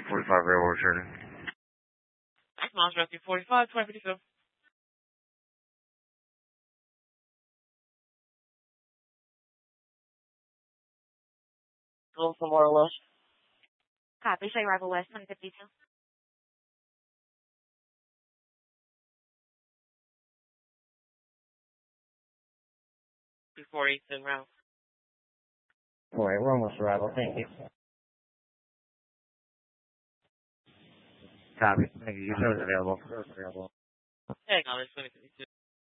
45 Railroad returning. Miles Rescue 45, 2052. 4 West. Copy. Show arrival west 2052. Before Eastern route. Alright, we're almost arrival. Thank you. Copy. Thank you. Your service available. Hang on, it's 2052.